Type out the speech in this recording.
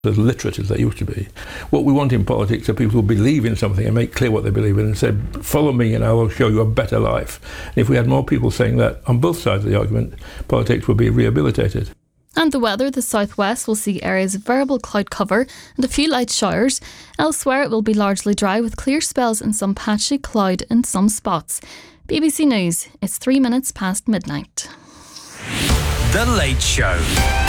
as literate as they used to be. What we want in politics are people who believe in something and make clear what they believe in and say, follow me and I will show you a better life. And if we had more people saying that on both sides of the argument, politics would be rehabilitated. And the weather, the southwest will see areas of variable cloud cover and a few light showers. Elsewhere it will be largely dry with clear spells and some patchy cloud in some spots. BBC News, it's 3 minutes past midnight. The Late Show.